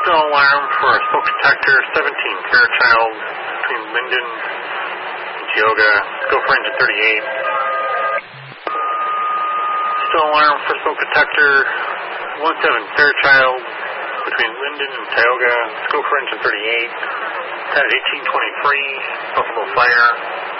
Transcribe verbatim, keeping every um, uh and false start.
Still alarm for a smoke detector, seventeen Fairchild between Linden and Tioga. Go for engine thirty-eight. Still alarm for smoke detector, one seven Fairchild between Linden and Tioga. Go for engine thirty-eight. That is eighteen twenty-three, Buffalo Fire.